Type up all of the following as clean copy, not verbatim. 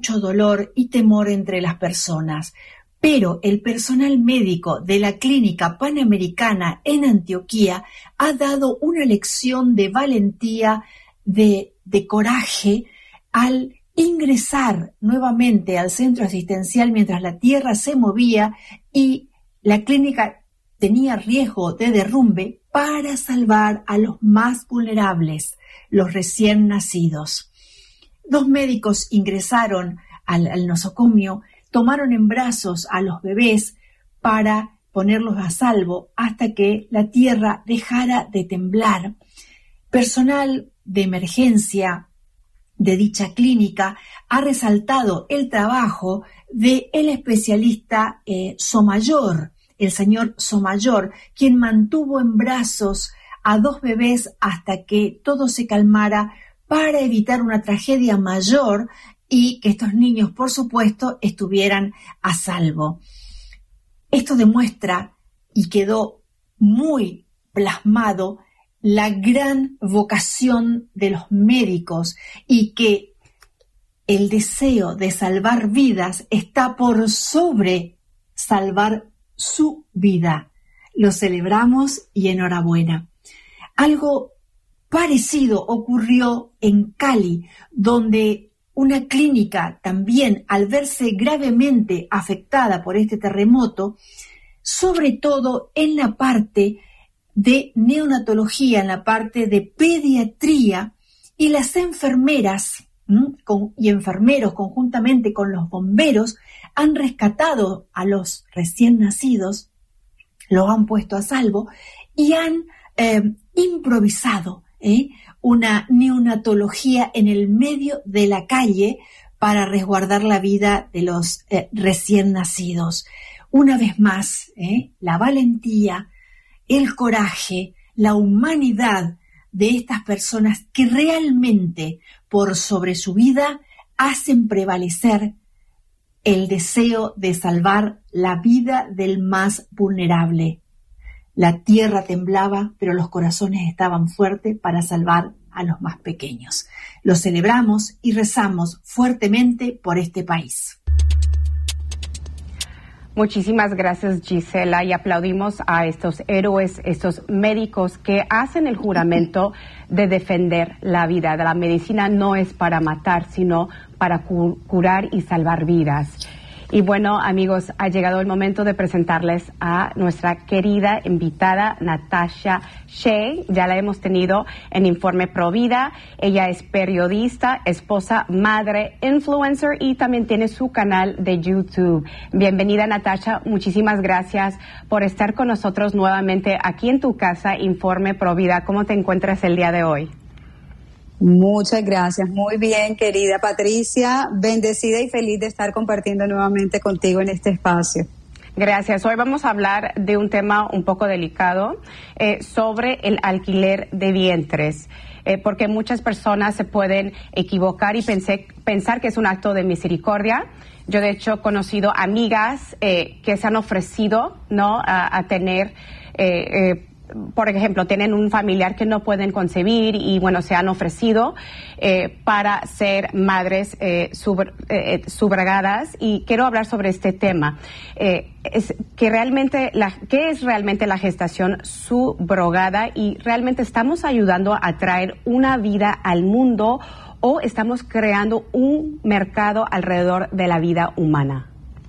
mucho dolor y temor entre las personas, pero el personal médico de la Clínica Panamericana en Antioquía ha dado una lección de valentía, de coraje, al ingresar nuevamente al centro asistencial mientras la tierra se movía y la clínica tenía riesgo de derrumbe, para salvar a los más vulnerables, los recién nacidos. 2 médicos ingresaron al nosocomio, tomaron en brazos a los bebés para ponerlos a salvo hasta que la tierra dejara de temblar. Personal de emergencia de dicha clínica ha resaltado el trabajo del especialista Somayor, el señor Somayor, quien mantuvo en brazos a 2 bebés hasta que todo se calmara para evitar una tragedia mayor y que estos niños, por supuesto, estuvieran a salvo. Esto demuestra, y quedó muy plasmado, la gran vocación de los médicos y que el deseo de salvar vidas está por sobre salvar su vida. Lo celebramos y enhorabuena. Algo parecido ocurrió en Cali, donde una clínica también, al verse gravemente afectada por este terremoto, sobre todo en la parte de neonatología, en la parte de pediatría, y las enfermeras y enfermeros conjuntamente con los bomberos han rescatado a los recién nacidos, los han puesto a salvo y han improvisado una neonatología en el medio de la calle para resguardar la vida de los recién nacidos. Una vez más, la valentía, el coraje, la humanidad de estas personas que realmente por sobre su vida hacen prevalecer el deseo de salvar la vida del más vulnerable. La tierra temblaba, pero los corazones estaban fuertes para salvar a los más pequeños. Lo celebramos y rezamos fuertemente por este país. Muchísimas gracias, Gisela, y aplaudimos a estos héroes, estos médicos que hacen el juramento de defender la vida. La medicina no es para matar, sino para curar y salvar vidas. Y bueno, amigos, ha llegado el momento de presentarles a nuestra querida invitada, Natasha Shea. Ya la hemos tenido en Informe Provida. Ella es periodista, esposa, madre, influencer y también tiene su canal de YouTube. Bienvenida, Natasha. Muchísimas gracias por estar con nosotros nuevamente aquí en tu casa, Informe Provida. ¿Cómo te encuentras el día de hoy? Muchas gracias, muy bien, querida Patricia, bendecida y feliz de estar compartiendo nuevamente contigo en este espacio. Gracias. Hoy vamos a hablar de un tema un poco delicado sobre el alquiler de vientres, porque muchas personas se pueden equivocar y pensar que es un acto de misericordia. Yo, de hecho, he conocido amigas que se han ofrecido, ¿no?, a tener por ejemplo, tienen un familiar que no pueden concebir y, bueno, se han ofrecido para ser madres subrogadas. Y quiero hablar sobre este tema. ¿Qué es realmente la gestación subrogada? Y realmente estamos ayudando a traer una vida al mundo o estamos creando un mercado alrededor de la vida humana.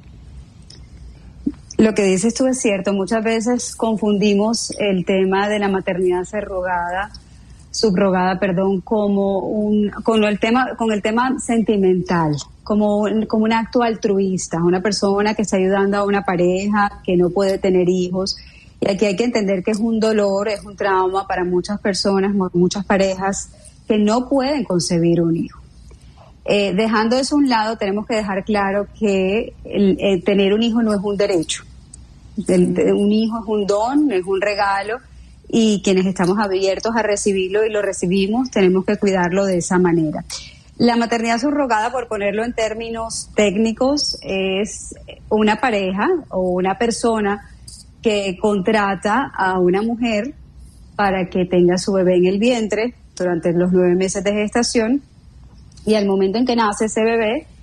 Lo que dices tú es cierto. Muchas veces confundimos el tema de la maternidad subrogada, con el tema sentimental, como un acto altruista, una persona que está ayudando a una pareja que no puede tener hijos. Y aquí hay que entender que es un dolor, es un trauma para muchas personas, muchas parejas que no pueden concebir un hijo. Dejando eso a un lado, tenemos que dejar claro que el tener un hijo no es un derecho. Un hijo es un don, es un regalo, y quienes estamos abiertos a recibirlo y lo recibimos, tenemos que cuidarlo de esa manera. La maternidad subrogada, por ponerlo en términos técnicos, es una pareja o una persona que contrata a una mujer para que tenga su bebé en el vientre durante los 9 meses de gestación. Y al momento en que nace ese bebé,